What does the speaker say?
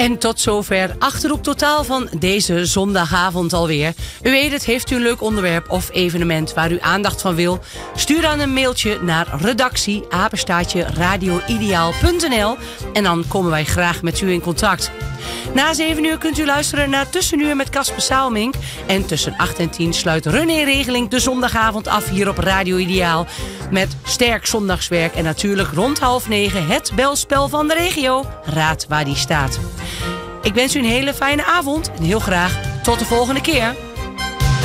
En tot zover Achterhoek Totaal van deze zondagavond alweer. U weet het, heeft u een leuk onderwerp of evenement waar u aandacht van wil? Stuur dan een mailtje naar redactie@radioideaal.nl en dan komen wij graag met u in contact. Na 7 uur kunt u luisteren naar Tussenuur met Casper Saalmink. En tussen 8 en 10 sluit René Regeling de zondagavond af hier op Radio Ideaal. Met sterk zondagswerk en natuurlijk rond 8:30 het belspel van de regio. Raad waar die staat. Ik wens u een hele fijne avond en heel graag tot de volgende keer.